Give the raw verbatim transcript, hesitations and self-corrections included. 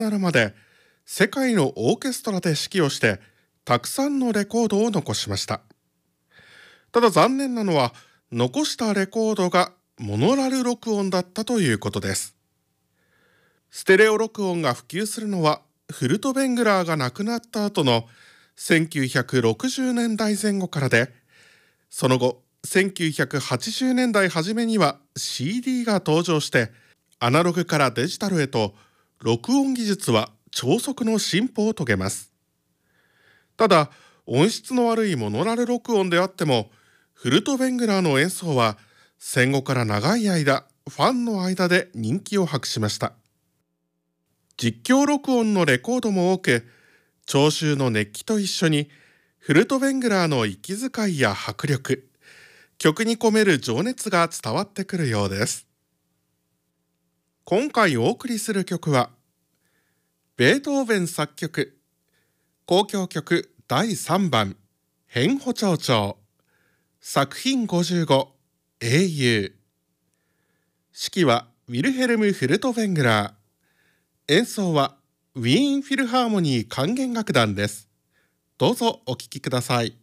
なるまで世界のオーケストラで指揮をしてたくさんのレコードを残しました。ただ残念なのは残したレコードがモノラル録音だったということです。ステレオ録音が普及するのはフルト・ベングラーが亡くなった後のせんきゅうひゃくろくじゅうねんだいぜん後からで、その後せんきゅうひゃくはちじゅうねんだい初めには シーディー が登場してアナログからデジタルへと録音技術は超速の進歩を遂げます。ただ音質の悪いモノラル録音であってもフルト・ベングラーの演奏は戦後から長い間ファンの間で人気を博しました。実況録音のレコードも多く、聴衆の熱気と一緒にフルト・ベングラーの息遣いや迫力、曲に込める情熱が伝わってくるようです。今回お送りする曲はベートーベン作曲交響曲だいさんばん変歩長調作品ごじゅうご英雄。指揮はウィルヘルム・フルト・ベングラー。演奏はウィーンフィルハーモニー管弦楽団です。どうぞお聴きください。